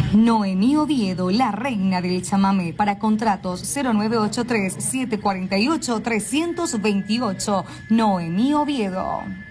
Noemí Oviedo, la reina del chamamé. Para contratos 0983-748-328. Noemí Oviedo.